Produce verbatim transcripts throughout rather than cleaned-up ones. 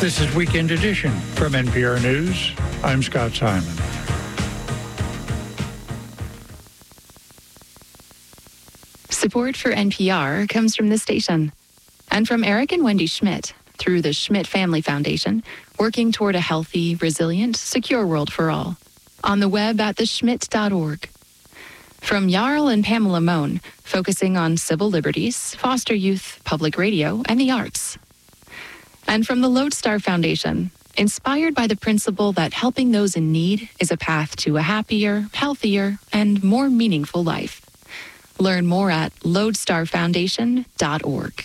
This is Weekend Edition from N P R News. I'm Scott Simon. Support for N P R comes from this station and from Eric and Wendy Schmidt through the Schmidt Family Foundation, working toward a healthy, resilient, secure world for all. On the web at the schmidt dot org. From Jarl and Pamela Mohn, focusing on civil liberties, foster youth, public radio, and the arts. And from the Lodestar Foundation, inspired by the principle that helping those in need is a path to a happier, healthier, and more meaningful life. Learn more at lodestar foundation dot org.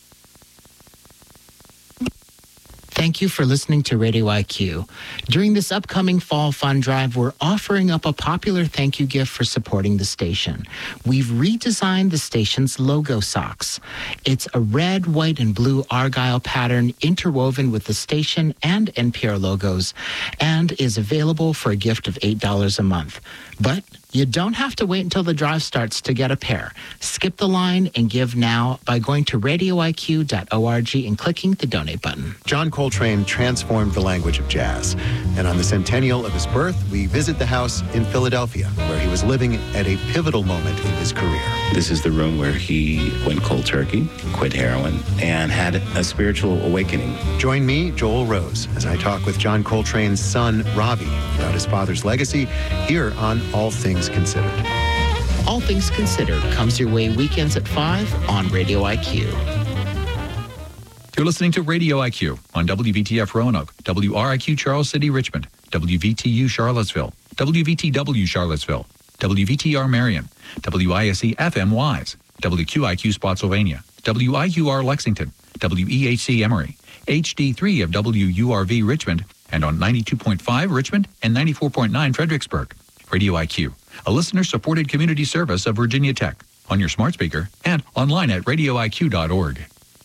Thank you for listening to Radio I Q. During this upcoming Fall Fund Drive, we're offering up a popular thank you gift for supporting the station. We've redesigned the station's logo socks. It's a red, white, and blue Argyle pattern interwoven with the station and N P R logos and is available for a gift of eight dollars a month. But you don't have to wait until the drive starts to get a pair. Skip the line and give now by going to radio I Q dot org and clicking the donate button. John Coltrane transformed the language of jazz. And on the centennial of his birth, we visit the house in Philadelphia, where he was living at a pivotal moment in his career. This is the room where he went cold turkey, quit heroin, and had a spiritual awakening. Join me, Joel Rose, as I talk with John Coltrane's son, Robbie, about his father's legacy here on All Things Considered. All Things Considered comes your way weekends at five on Radio I Q. You're listening to Radio I Q on W V T F Roanoke, W R I Q Charles City, Richmond, W V T U Charlottesville, W V T W Charlottesville, W V T R Marion, W I S E F M Wise, W Q I Q Spotsylvania, W I U R Lexington, W E H C Emory, H D three of W U R V Richmond, and on ninety-two point five Richmond and ninety-four point nine Fredericksburg. Radio I Q, a listener-supported community service of Virginia Tech, on your smart speaker and online at radio I Q dot org.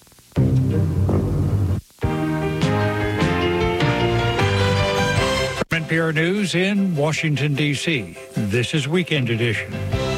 From N P R News in Washington, D C, this is Weekend Edition.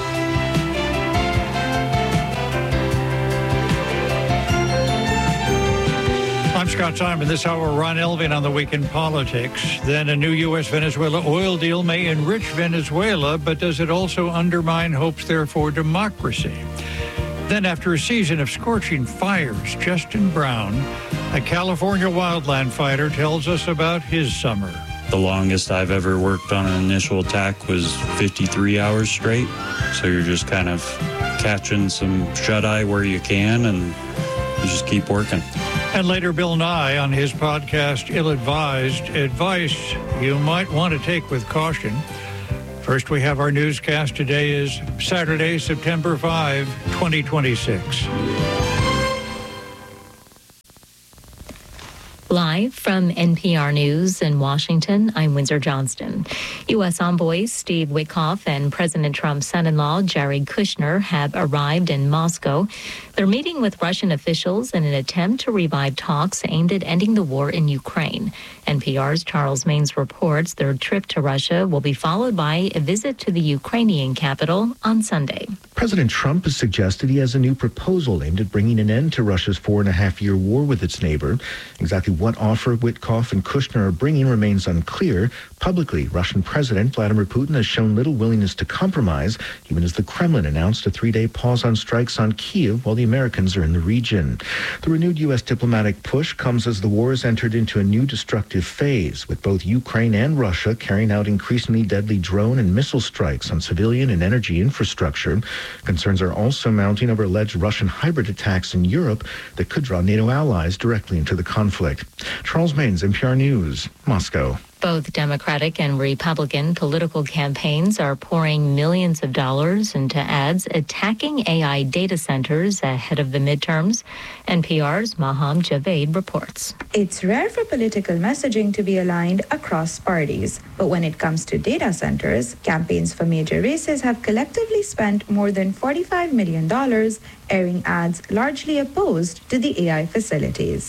I'm Scott Simon. This hour, Ron Elving on the Week in Politics. Then a new U S Venezuela oil deal may enrich Venezuela, but does it also undermine hopes there for democracy? Then after a season of scorching fires, Justin Brown, a California wildland fighter, tells us about his summer. The longest I've ever worked on an initial attack was fifty-three hours straight. So you're just kind of catching some shut-eye where you can, and you just keep working. And later, Bill Nye on his podcast, Ill-Advised, advice you might want to take with caution. First, we have our newscast. Today is Saturday, September fifth, twenty twenty-six. Live from N P R News in Washington, I'm Windsor Johnston. U S envoys Steve Witkoff and President Trump's son-in-law Jared Kushner have arrived in Moscow. They're meeting with Russian officials in an attempt to revive talks aimed at ending the war in Ukraine. N P R's Charles Maines reports their trip to Russia will be followed by a visit to the Ukrainian capital on Sunday. President Trump has suggested he has a new proposal aimed at bringing an end to Russia's four-and-a-half-year war with its neighbor. Exactly what offer Witkoff and Kushner are bringing remains unclear. Publicly, Russian President Vladimir Putin has shown little willingness to compromise, even as the Kremlin announced a three-day pause on strikes on Kyiv while the Americans are in the region. The renewed U S diplomatic push comes as the war has entered into a new destructive phase, with both Ukraine and Russia carrying out increasingly deadly drone and missile strikes on civilian and energy infrastructure. Concerns are also mounting over alleged Russian hybrid attacks in Europe that could draw NATO allies directly into the conflict. Charles Maines, N P R News, Moscow. Both Democratic and Republican political campaigns are pouring millions of dollars into ads attacking A I data centers ahead of the midterms. N P R's Maham Javed reports. It's rare for political messaging to be aligned across parties, but when it comes to data centers, campaigns for major races have collectively spent more than forty-five million dollars airing ads largely opposed to the A I facilities.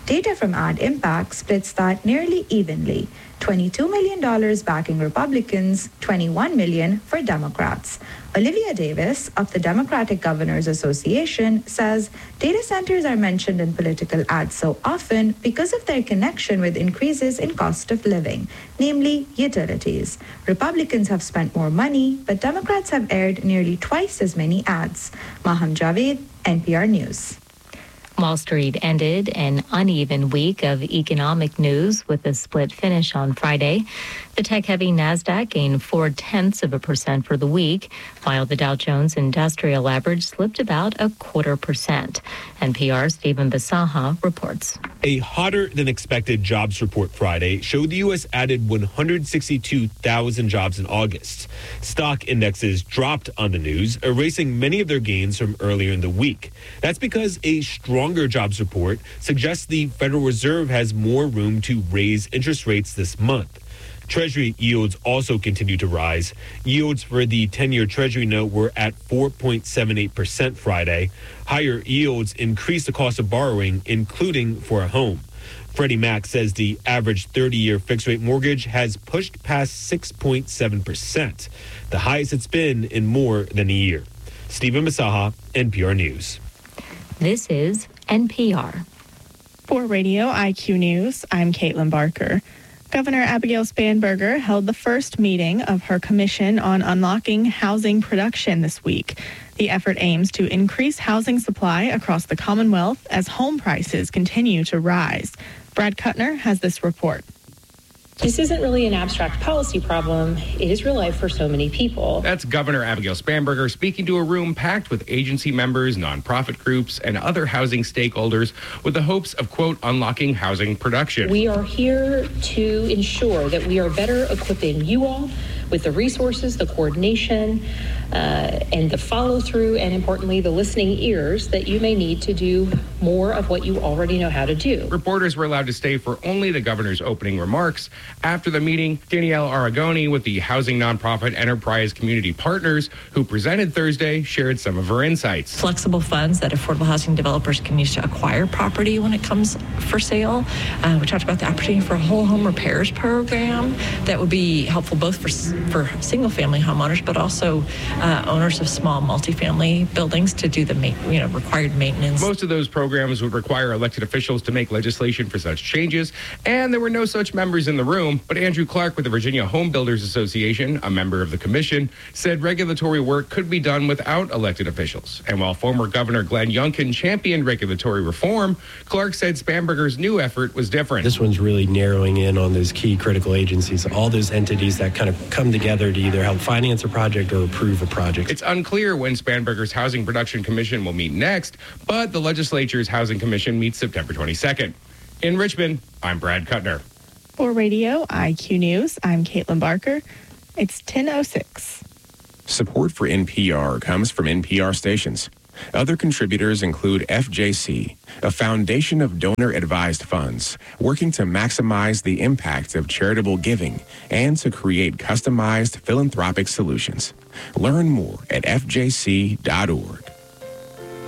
Data from Ad Impact splits that nearly evenly, twenty-two million dollars backing Republicans, twenty-one million dollars for Democrats. Olivia Davis of the Democratic Governors Association says data centers are mentioned in political ads so often because of their connection with increases in cost of living, namely utilities. Republicans have spent more money, but Democrats have aired nearly twice as many ads. Maham Javed, N P R News. Wall Street ended an uneven week of economic news with a split finish on Friday. The tech-heavy NASDAQ gained four-tenths of a percent for the week, while the Dow Jones Industrial Average slipped about a quarter percent. N P R's Stephen Basaha reports. A hotter-than-expected jobs report Friday showed the U S added one hundred sixty-two thousand jobs in August. Stock indexes dropped on the news, erasing many of their gains from earlier in the week. That's because a stronger jobs report suggests the Federal Reserve has more room to raise interest rates this month. Treasury yields also continue to rise. Yields for the ten-year Treasury note were at four point seven eight percent Friday. Higher yields increase the cost of borrowing, including for a home. Freddie Mac says the average thirty-year fixed-rate mortgage has pushed past six point seven percent, the highest it's been in more than a year. Stephen Masaha, N P R News. This is N P R. For Radio I Q News, I'm Caitlin Barker. Governor Abigail Spanberger held the first meeting of her commission on unlocking housing production this week. The effort aims to increase housing supply across the Commonwealth as home prices continue to rise. Brad Kuttner has this report. This isn't really an abstract policy problem. It is real life for so many people. That's Governor Abigail Spanberger speaking to a room packed with agency members, nonprofit groups, and other housing stakeholders with the hopes of, quote, unlocking housing production. We are here to ensure that we are better equipping you all with the resources, the coordination, uh, and the follow-through, and importantly, the listening ears that you may need to do more of what you already know how to do. Reporters were allowed to stay for only the governor's opening remarks. After the meeting, Danielle Aragoni with the housing nonprofit Enterprise Community Partners, who presented Thursday, shared some of her insights. Flexible funds that affordable housing developers can use to acquire property when it comes for sale. Uh, we talked about the opportunity for a whole home repairs program that would be helpful both for for single-family homeowners, but also uh, owners of small multifamily buildings to do the ma- you know required maintenance. Most of those programs would require elected officials to make legislation for such changes, and there were no such members in the room. But Andrew Clark with the Virginia Home Builders Association, a member of the commission, said regulatory work could be done without elected officials. And while former Governor Glenn Youngkin championed regulatory reform, Clark said Spanberger's new effort was different. This one's really narrowing in on those key critical agencies, all those entities that kind of come together to either help finance a project or approve a project. It's unclear when Spanberger's Housing Production Commission will meet next, but the legislature's Housing Commission meets September twenty-second. In Richmond, I'm Brad Kuttner. For Radio I Q News, I'm Caitlin Barker. It's ten oh six. Support for N P R comes from N P R stations. Other contributors include F J C, a foundation of donor-advised funds working to maximize the impact of charitable giving and to create customized philanthropic solutions. Learn more at F J C dot org.